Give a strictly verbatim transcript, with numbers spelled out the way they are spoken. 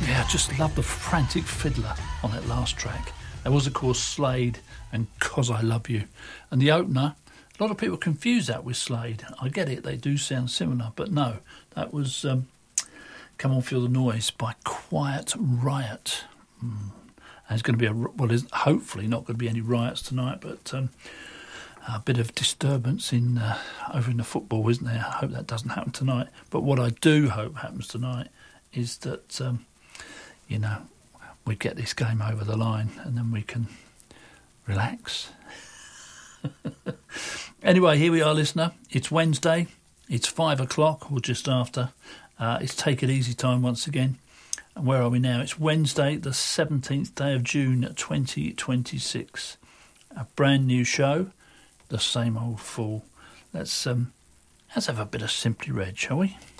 Yeah, I just love the frantic fiddler on that last track. There was, of course, Slade and 'Cause I Love You. And the opener, a lot of people confuse that with Slade. I get it, they do sound similar, but no, that was um, Come On Feel the Noise by Quiet Riot. Mm. And it's going to be, a well, there's hopefully not going to be any riots tonight, but um, a bit of disturbance in uh, over in the football, isn't there? I hope that doesn't happen tonight. But what I do hope happens tonight is that, um, you know, we get this game over the line and then we can relax. Anyway, here we are, listener. It's Wednesday. It's five o'clock or just after. Uh, it's Take It Easy time once again. And where are we now? It's Wednesday, the seventeenth day of June, twenty twenty-six. A brand new show. The same old fool. Let's um, let's have a bit of Simply Red, shall we?